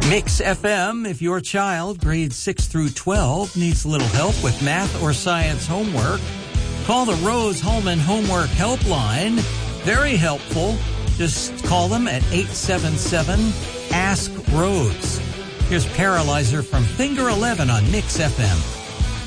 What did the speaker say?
Mix FM, if your child, grades 6 through 12, needs a little help with math or science homework, call the Rose Holman Homework Helpline. Very helpful. Just call them at 877-ASK-ROSE. Here's Paralyzer from Finger 11 on Mix FM.